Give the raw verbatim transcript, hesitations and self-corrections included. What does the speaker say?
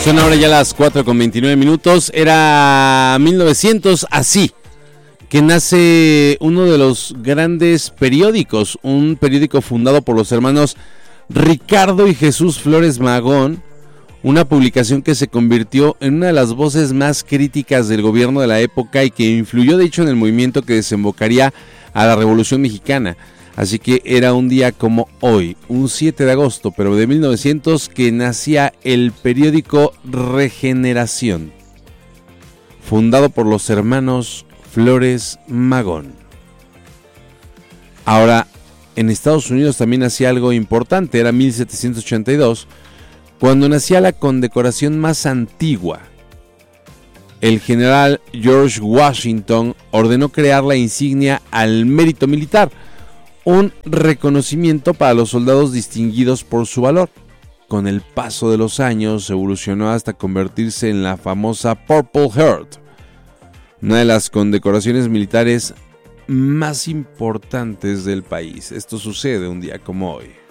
Son ahora ya las cuatro con veintinueve minutos. Era mil novecientos, así que nace uno de los grandes periódicos, un periódico fundado por los hermanos Ricardo y Jesús Flores Magón, una publicación que se convirtió en una de las voces más críticas del gobierno de la época y que influyó de hecho en el movimiento que desembocaría a la Revolución Mexicana. Así que era un día como hoy, un siete de agosto, pero de mil novecientos, que nacía el periódico Regeneración, fundado por los hermanos Flores Magón. Ahora, en Estados Unidos también nacía algo importante, era mil setecientos ochenta y dos, cuando nacía la condecoración más antigua. El general George Washington ordenó crear la insignia al mérito militar, un reconocimiento para los soldados distinguidos por su valor. Con el paso de los años evolucionó hasta convertirse en la famosa Purple Heart, una de las condecoraciones militares más importantes del país. Esto sucede un día como hoy.